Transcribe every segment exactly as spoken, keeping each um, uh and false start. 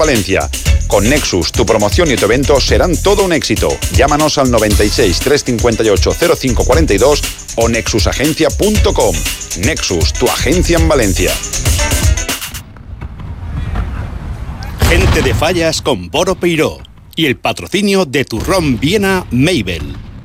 Valencia. Con Nexus, tu promoción y tu evento serán todo un éxito. Llámanos al noventa y seis, trescientos cincuenta y ocho, cero cinco cuarenta y dos o nexus agencia punto com. Nexus, tu agencia en Valencia. Gente de Fallas con Boro Peiró y el patrocinio de Turrón Viena Mabel.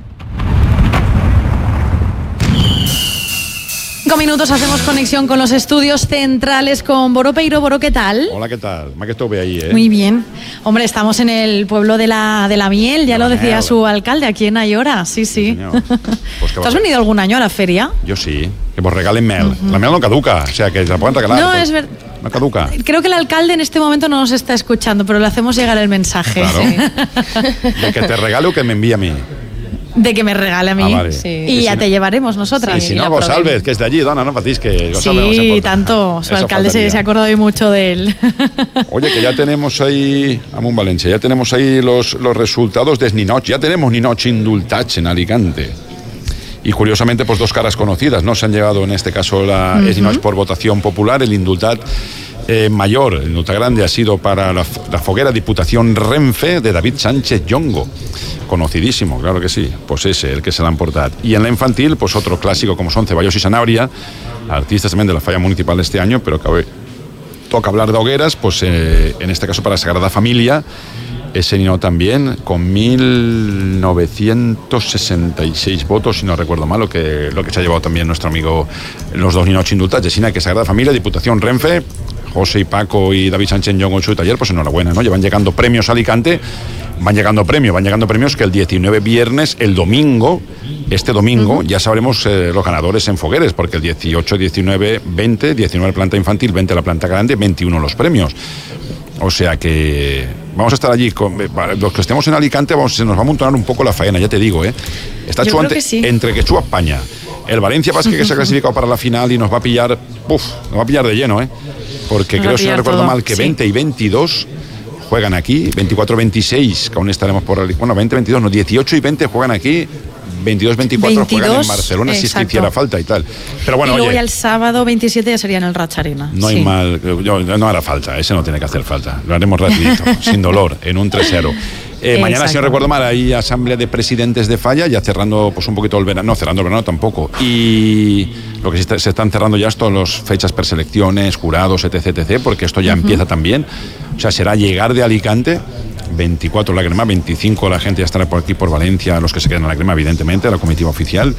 Cinco minutos hacemos conexión con los estudios centrales con Boro Peiró. Boro, ¿qué tal? Hola, ¿qué tal? Más que estuve ahí, ¿eh? Muy bien. Hombre, estamos en el pueblo de la, de la miel, ya lo decía miel. Su alcalde, aquí en Ayora. Sí, sí. sí pues ¿Tú has venido algún año a la feria? Yo sí, que nos regalen miel. Uh-huh. La miel no caduca, o sea, que se la pueden regalar. No, pues, es verdad. No caduca. Creo que el alcalde en este momento no nos está escuchando, pero le hacemos llegar el mensaje. Claro. Sí. De que te regale o que me envíe a mí. De que me regale a mí. Ah, vale. Sí. Y, y ya si te no, llevaremos nosotras. Y si no, González, que es de allí, dona, no patéis que González. Sí, no tanto. Su alcalde se, se ha acordado hoy mucho de él. Oye, que ya tenemos ahí, Amunt Valencia, ya tenemos ahí los, los resultados de Ninoch. Ya tenemos Ninoch Indultats en Alicante. Y curiosamente, pues dos caras conocidas, ¿no? Se han llevado, en este caso, la uh-huh. Ninoch por votación popular. El Indultat eh, mayor, el Indultat grande, ha sido para la, la foguera Diputación Renfe de David Sánchez Yongo. Conocidísimo, claro que sí, pues ese, el que se l'han portat. Y en la infantil, pues otro clásico como son Ceballos y Sanabria, artistas también de la falla municipal este año, pero que toca hablar de hogueras, pues eh, en este caso para Sagrada Familia, ese Nino también, con mil novecientos sesenta y seis votos, si no recuerdo mal, lo que, lo que se ha llevado también nuestro amigo, los dos Ninoch Indultats, Yesina, que Sagrada Familia, Diputación Renfe, José y Paco y David Sánchez Yongo en su taller, pues enhorabuena, ¿no? Llevan llegando premios a Alicante, van llegando premios, van llegando premios que el diecinueve viernes, el domingo, este domingo, uh-huh. ya sabremos eh, los ganadores en fogueres, porque el dieciocho, diecinueve, veinte, diecinueve planta infantil, veinte la planta grande, veintiuno los premios. O sea que vamos a estar allí, con, los que estemos en Alicante, vamos, se nos va a amontonar un poco la faena, ya te digo, ¿eh? Está Yo creo ante, que sí. entre Quechua España. El Valencia Basket que se ha clasificado para la final y nos va a pillar, uf, nos va a pillar de lleno, ¿eh? Porque nos creo, si no recuerdo todo. mal, que sí. veinte y veintidós juegan aquí, veinticuatro veintiséis, que aún estaremos por... Bueno, veinte veintidós, no, dieciocho y veinte juegan aquí, veintidós veinticuatro juegan en Barcelona, exacto. si hiciera falta y tal. Pero bueno, y luego oye, ya el sábado veintisiete ya sería en el Ratx Arena. No hay sí. mal, yo, no hará falta, ese no tiene que hacer falta. Lo haremos rapidito, sin dolor, en un tres cero. Eh, mañana, si no recuerdo mal, hay asamblea de presidentes de falla, ya cerrando pues un poquito el verano, no, cerrando el verano tampoco. Y lo que se, está, se están cerrando ya es todas las fechas preselecciones, jurados, etc, etc, porque esto ya uh-huh. empieza también. O sea, será llegar de Alicante, veinticuatro la crema, veinticinco la gente ya estará por aquí, por Valencia, los que se quedan en la crema, evidentemente, la comitiva oficial.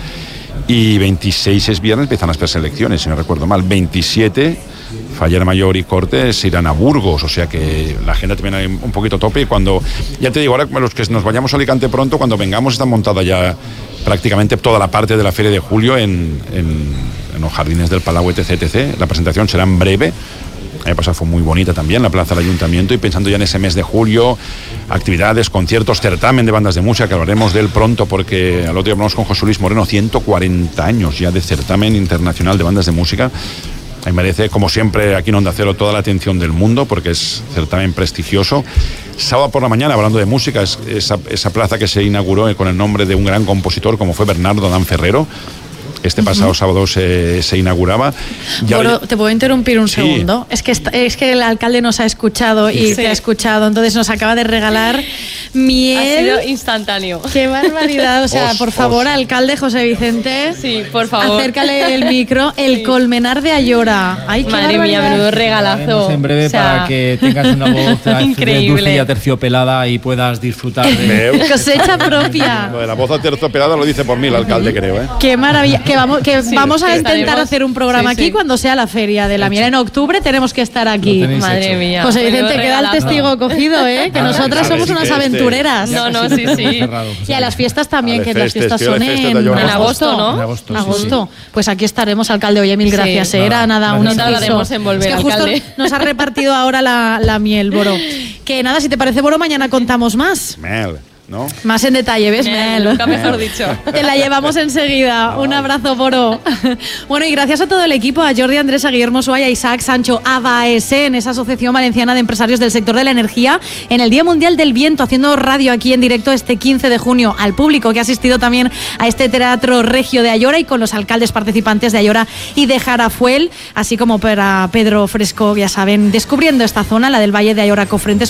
Y veintiséis es viernes, empiezan las preselecciones, si no recuerdo mal. veintisiete, Fallera Mayor y Cortes irán a Burgos, o sea que la agenda también hay un poquito tope. Y cuando, ya te digo, ahora los que nos vayamos a Alicante pronto, cuando vengamos está montada ya prácticamente toda la parte de la Feria de Julio en, en, en los jardines del Palau, etc, etcétera. La presentación será en breve. El año pasado fue muy bonita también, la plaza del Ayuntamiento, y pensando ya en ese mes de julio, actividades, conciertos, certamen de bandas de música, que hablaremos de él pronto, porque al otro día hablamos con José Luis Moreno, ciento cuarenta años ya de certamen internacional de bandas de música. Me merece, como siempre, aquí en Onda Cero toda la atención del mundo, porque es certamen prestigioso. Sábado por la mañana, hablando de música, es esa, esa plaza que se inauguró con el nombre de un gran compositor como fue Bernardo Adán Ferrero. Este pasado uh-huh. sábado se, se inauguraba. Ya bueno, ¿te puedo interrumpir un sí. segundo? Es que, está, es que el alcalde nos ha escuchado y sí. te ha escuchado, entonces nos acaba de regalar miel. Ha sido instantáneo. ¡Qué barbaridad! O sea, os, por favor, os. alcalde José Vicente. Sí, por favor. Acércale el micro. El sí. colmenar de Ayora. ¡Ay, qué Madre barbaridad! mía, menudo regalazo. En breve, o sea, para que tengas una voz dulce y aterciopelada y puedas disfrutar de... Cosecha propia. Lo de la voz aterciopelada lo dice por mí el alcalde, creo, ¿eh? ¡Qué maravilla! Que vamos, que sí, vamos a intentar estaremos, hacer un programa sí, aquí sí. cuando sea la Feria de la Miel. En octubre tenemos que estar aquí. Madre mía. José Vicente, queda el testigo cogido, ¿eh? Que nosotras somos unas aventureras. No, no, sí, sí. Y a las fiestas también, que las fiestas son en agosto, ¿no? En agosto, agosto. Pues aquí estaremos, alcalde. Oye, mil gracias. Era nada, un tardaremos en volver, alcalde. Nos ha repartido ahora la, la miel, Boro. Que nada, si te parece, Boro, mañana contamos más. Miel. ¿No? Más en detalle, ¿ves, Mel? Nunca mejor dicho. Te la llevamos enseguida. Un abrazo, Boro. Bueno, y gracias a todo el equipo, a Jordi, Andrés, a Guillermo Suárez, a Isaac Sancho, a Baesen, esa Asociación Valenciana de Empresarios del Sector de la Energía, en el Día Mundial del Viento, haciendo radio aquí en directo este quince de junio, al público que ha asistido también a este Teatro Regio de Ayora y con los alcaldes participantes de Ayora y de Jarafuel, así como para Pedro Fresco, ya saben, descubriendo esta zona, la del Valle de Ayora Cofrentes.